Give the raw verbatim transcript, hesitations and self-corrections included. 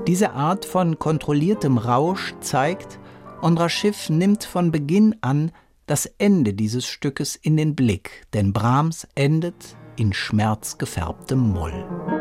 Diese Art von kontrolliertem Rausch zeigt, Ondra Schiff nimmt von Beginn an das Ende dieses Stückes in den Blick, denn Brahms endet in schmerzgefärbtem Moll.